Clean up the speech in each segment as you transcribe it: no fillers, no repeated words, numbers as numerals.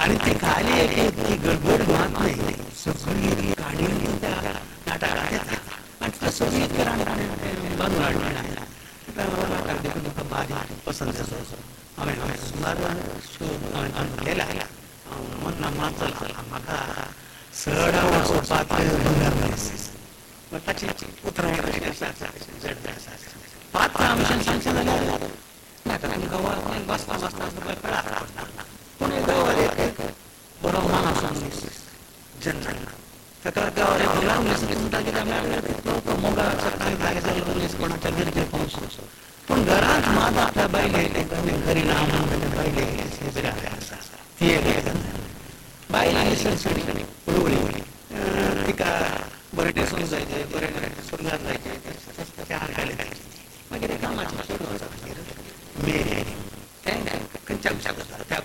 आणि ते खाली इतकी गडबड मात नाही सगळी गाडी त्या नाटकात येतात आणि तिला सगळी इतके बांधून आणणार भारी पसंत सुमार केला म्हणून म्हाका सडा ताची उतराय पात्र आमच्यान सांगचे जाल्यार नाका तुमकां बसता बसता कळा पूण गांवार एक बरो माणूस मनीस जेन्ना ताका गांवार एक भुरग्यां मनीस म्हणटा कितें मेळ्ळें तो मोगा सकाळी भायर जालो मनीस कोणाच्या घरचेर पावस पूण घरांत मात आपल्या बायले घरी ना म्हणून बायले ती एक बायले सडसडी उडवली तिका बरें टेसूंक जाय बरें सुरगार जायचे चार घाले मागीर कामाचें सुरू जाता मेरे खंयच्या त्या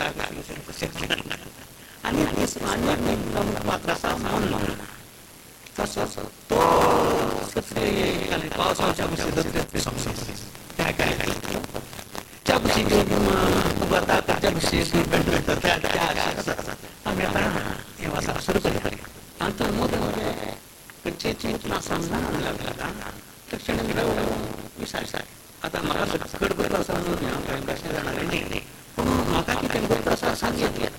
आनी पात्र आसा म्हणलो तसोच तो पावसाच्या त्या काय च्या कुशी उबरता त्या कुशी आमी आतां हे वाचा सुरू करया आनी तो मोद खंयचेच समजान लागला तक्षण विचार आतां म्हाका गडबड आसा म्हणून कशें जाणार न्ही पूण म्हाका कितें गरज आसा सांगया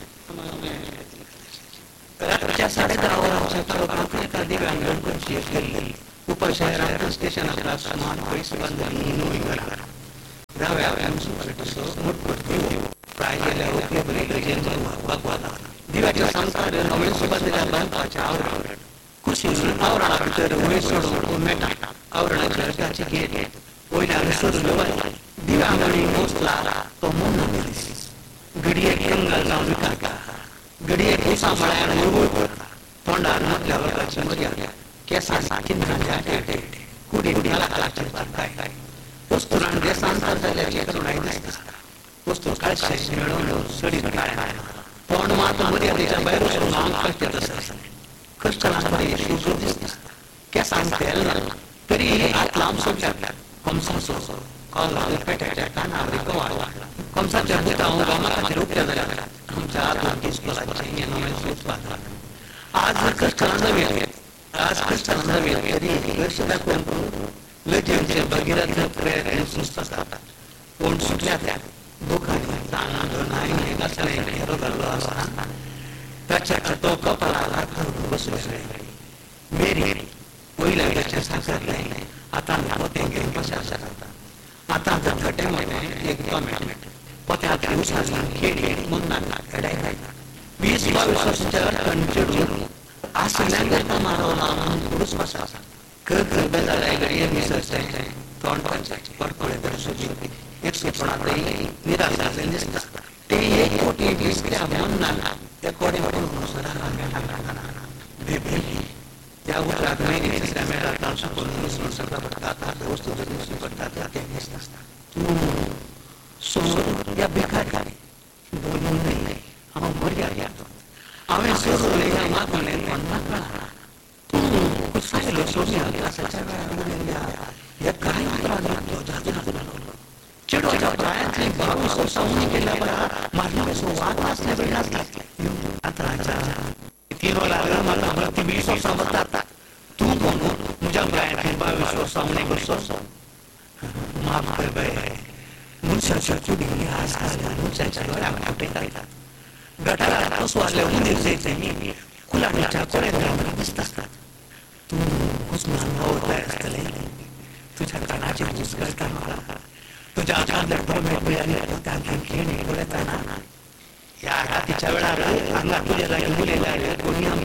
रातच्या 10:30 वरांचेर एका दिव्यांगण करची केल्ली उपशहरांत स्टेशनांतल्या सुमार पयस बांदली नवी घरां दाव्या मोठमोठ दिवो प्राय गेल्या ओके बरी गजेन वागवाला दिव्याच्या संसार नवे सुबादिल्या बांदपाचें आवरण कुशी आवरणा भितर वयर सोडून मेटा आवरणाच्या अर्जाची गेट वयल्यान सोदून दिव्यांगणी मोसला तो मोन दीस घडयेक कंगाल जावन विकारता घडयेक सांबाळ्यान उळवळ करता तोंडार मदल्या वर्गाची मर्यादा केंसां किंद्रांच्या टेटे कुडीन कालाकालाची बारकाय वस्तुरान देसांतर जाल्याची करुणाय दिसता वस्तू काळशें मेळोवन सडीत काळ्या तोंड मात मर्यादेच्या भायर वचून आंग कश्ट आसा कश्टलांक बरी शुद्र दिसता केंसांक तेल ना तरी हात लांब सोडल्यात कमसाचो कॉल पेट्याच्या कानार रिकवाड कमसाच्या बुतां गामा खातीर उक्त्या जाल्यात आमच्या हातूंत इस्कोलाचें हें नवें सोदपाक आज कश्टान नवें आज कश्टान नवें तरी लक्ष दाखोवन लजेंचे भगिरथ प्रयत्न सुस्त जातात कोण सुटल्यात दुखांनी तांदूळ नाही कसलें घेरो जाल्लो आसा ताच्या तो कपाळाला धरून बसले मेरी वयल्या ताचें सासरलें आतां पोतें घेवन कशें जाता आतां जर खटे म्हणे एक टोमॅटो पोत्याक उसाला खेळ मुन्नाक हेडाय 20-22 वर्सांच्या अडचण चेडून आसल्यान घेता मारवला म्हणून पुरुष भाशा कर बेजाराय घडये मिसळचें तोंड पांचाचें पडपडे तर सुजी एक सुपणातय निराश जाल्लें दिसता ते एक कोटी दिसल्या मुन्नाक त्या कोडे पडून सदां बेबी त्या उतराक मागीर तिसऱ्या मेळात सुकून मुसळून सगळं पडटात वस्तू जर दिसली पडटात ते दिसता तूं सोर या बेकारी बोलून नाही हांव मर्यादा हांवें सोडलें ह्या मागणें कोणाक कळना तूं कुसायलो सोडल्या क्लासाच्या वेळार ह्या कांय उतरांनी जादू लागलो चेडवाच्या पांयांतली 22 वर्सां उणी केल्या बरा मारल्याचो वाद आसल्या वेळार आतांच्या 3 वरां म्हाका भरती 20 वर्सां वतात तूं कोण म्हज्या पांयांतली 22 वर्सां उणी करचो माफ कर बाय मनशाच्या चुडी आजकाल मनशाच्या दोळ्यांक आपयतात गटारात पसवारले उंदीर जायचे कुलाडीच्या कोळ्यांत दिसतात तूं हुस्मान भोंवताय आसतलें तुज्या कानाची भूस कळटा म्हाका तुज्या आंगांतले टोमॅटो आनी पोत्यांतल्यान खेळणी पळयतना ह्या रातीच्या वेळार हांगा तुजे जाग्यार उलयताय कोणी आमी